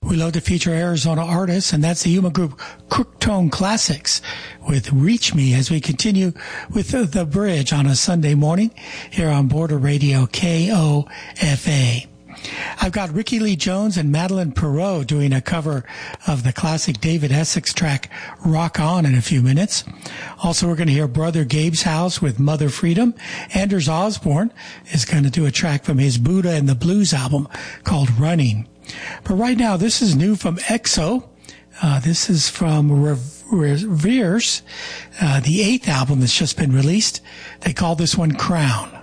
We love to feature Arizona artists, and that's the Yuma group Crooktone Classics with Reach Me as we continue with The Bridge on a Sunday morning here on Border Radio KOFA. I've got Ricky Lee Jones and Madeline Perot doing a cover of the classic David Essex track Rock On in a few minutes. Also, we're going to hear Brother Gabe's House with Mother Freedom. Anders Osborne is going to do a track from his Buddha and the Blues album called Running. But right now, this is new from EXO. This is from Revere's, the 8th album that's just been released. They call this one Crown.